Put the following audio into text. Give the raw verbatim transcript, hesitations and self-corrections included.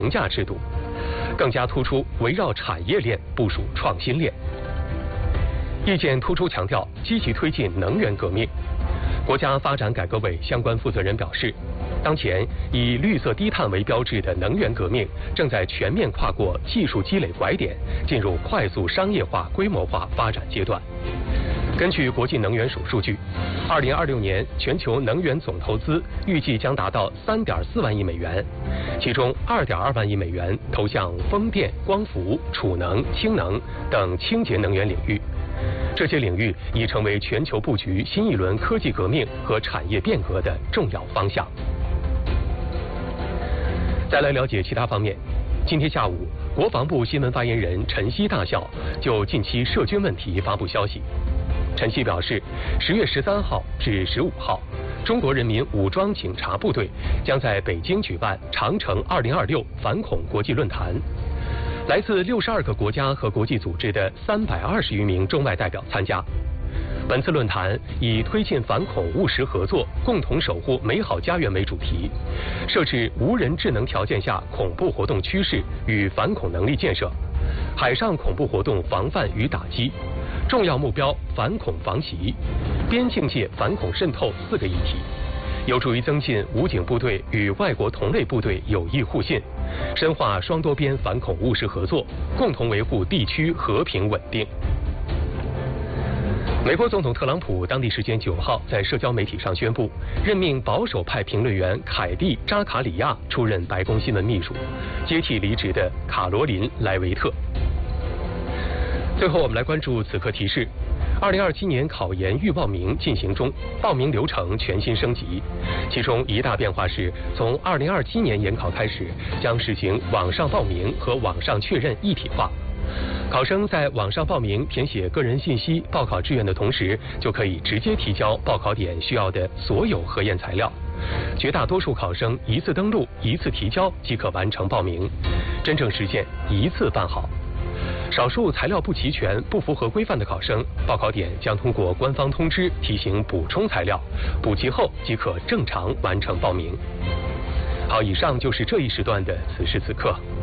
评价制度，更加突出围绕产业链部署创新链。意见突出强调积极推进能源革命。国家发展改革委相关负责人表示，当前以绿色低碳为标志的能源革命正在全面跨过技术积累拐点，进入快速商业化、规模化发展阶段。根据国际能源署数据，二零二六年全球能源总投资预计将达到三点四万亿美元，其中二点二万亿美元投向风电、光伏、储能、氢能等清洁能源领域。这些领域已成为全球布局新一轮科技革命和产业变革的重要方向。再来了解其他方面，今天下午，国防部新闻发言人陈希大校就近期涉军问题发布消息。陈希表示，十月十三号至十五号，中国人民武装警察部队将在北京举办长城二零二六反恐国际论坛。来自六十二个国家和国际组织的三百二十余名中外代表参加。本次论坛以推进反恐务实合作，共同守护美好家园为主题，设置无人智能条件下恐怖活动趋势与反恐能力建设、海上恐怖活动防范与打击、重要目标反恐防袭、边境界反恐渗透四个议题，有助于增进武警部队与外国同类部队友谊互信，深化双多边反恐务实合作，共同维护地区和平稳定。美国总统特朗普当地时间九号在社交媒体上宣布，任命保守派评论员凯蒂·扎卡里亚出任白宫新闻秘书，接替离职的卡罗琳·莱维特。最后，我们来关注此刻提示：二零二七年考研预报名进行中，报名流程全新升级。其中一大变化是，从二零二七年研考开始，将实行网上报名和网上确认一体化。考生在网上报名填写个人信息、报考志愿的同时，就可以直接提交报考点需要的所有核验材料。绝大多数考生一次登录、一次提交即可完成报名，真正实现一次办好。少数材料不齐全、不符合规范的考生，报考点将通过官方通知提醒补充材料，补齐后即可正常完成报名。好，以上就是这一时段的此时此刻。